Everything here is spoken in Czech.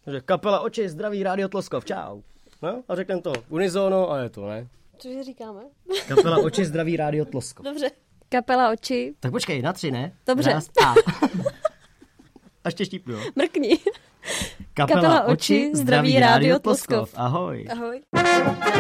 Že kapela Oči, zdraví Rádio Tloskov, čau. No, a řekneme to unizono a je to, ne? Cože říkáme? Kapela Oči, zdraví Rádio Tloskov. Dobře. Kapela Oči. Tak počkej, na 3, ne? Dobře. Raz, a ještě štípnu, jo. Mrkni. Kapela Oči, zdraví Rádio Tloskov. Ahoj. Ahoj.